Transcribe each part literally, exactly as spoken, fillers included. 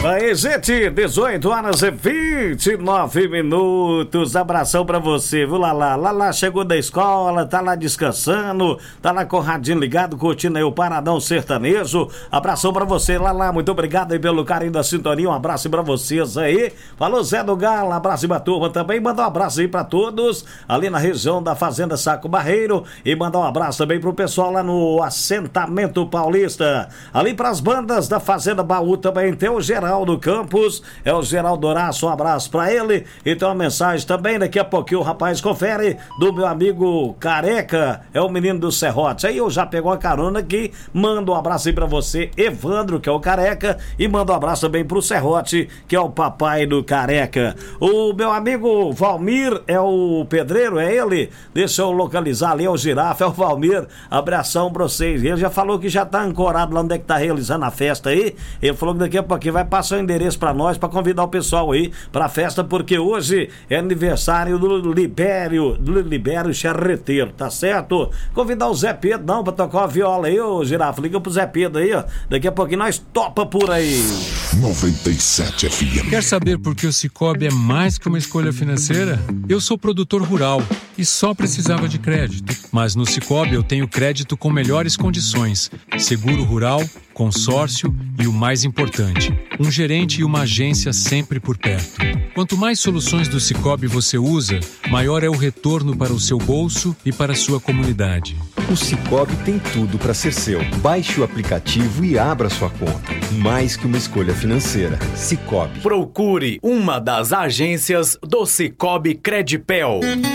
Aí, gente, dezoito horas e vinte e nove minutos. Abração pra você, viu, Lala? Lala chegou da escola, tá lá descansando, tá lá com o radinho ligado, curtindo aí o Paradão Sertanejo. Abração pra você, Lala. Muito obrigado aí pelo carinho da sintonia. Um abraço pra vocês aí. Falou Zé do Galo, abraço pra turma também. Manda um abraço aí pra todos ali na região da Fazenda Saco Barreiro. E mandar um abraço também pro pessoal lá no Assentamento Paulista. Ali pras bandas da Fazenda Baú também tem o Geraldo Campos, é o Geraldo Horácio, um abraço pra ele. E tem uma mensagem também, daqui a pouquinho o rapaz confere, do meu amigo Careca, é o menino do Serrote. Aí eu já pegou a carona aqui, mando um abraço aí pra você, Evandro, que é o Careca, e mando um abraço também pro Serrote, que é o papai do Careca. O meu amigo Valmir é o pedreiro, é ele? Deixa eu localizar ali, é o Girafa, é o Valmir. Abração pra vocês. Ele já falou que já tá ancorado lá onde é que tá realizando a festa aí. Ele falou que daqui a pouquinho vai passar o endereço pra nós, pra convidar o pessoal aí pra festa, porque hoje é aniversário do Libério, do Libério Charreteiro, tá certo? Convidar o Zé Pedro, não, pra tocar uma viola aí, ô Girafa, liga pro Zé Pedro aí, ó. Daqui a pouquinho nós topa por aí. noventa e sete F M. Quer saber por que o Sicoob é mais que uma escolha financeira? Eu sou produtor rural e só precisava de crédito. Mas no Sicoob eu tenho crédito com melhores condições, seguro rural, consórcio e o mais importante, um gerente e uma agência sempre por perto. Quanto mais soluções do Sicoob você usa, maior é o retorno para o seu bolso e para a sua comunidade. O Sicoob tem tudo para ser seu. Baixe o aplicativo e abra sua conta. Mais que uma escolha financeira. Sicoob. Procure uma das agências do Sicoob Credipel.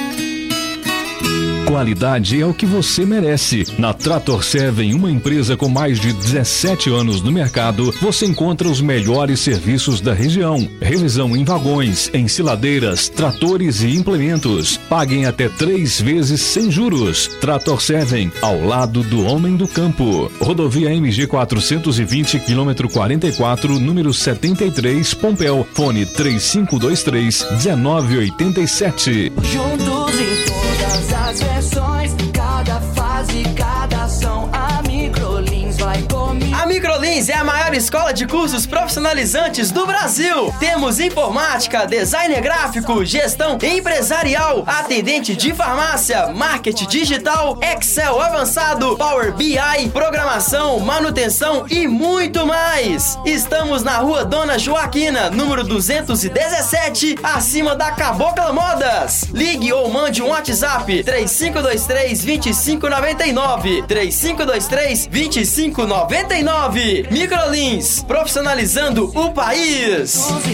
Qualidade é o que você merece. Na Trator Seven, uma empresa com mais de dezessete anos no mercado, você encontra os melhores serviços da região. Revisão em vagões, ensiladeiras, tratores e implementos. Paguem até três vezes sem juros. Trator Seven, ao lado do homem do campo. Rodovia M G quatrocentos e vinte, quilômetro quarenta e quatro, número setenta e três, Pompéu. Fone três cinco dois três, um nove oito sete. Juntos em todas as versões, cada fase, cada ação, a Microlins vai comigo. A Microlins é a maior escola de cursos profissionalizantes do Brasil. Temos informática, design gráfico, gestão empresarial, atendente de farmácia, marketing digital, Excel avançado, Power B I, programação, manutenção e muito mais. Estamos na rua Dona Joaquina, número duzentos e dezessete, acima da Cabocla Modas. Ligue ou mande um WhatsApp três cinco dois três, dois cinco nove nove, três cinco dois três, dois cinco nove nove. Microlins, profissionalizando o país.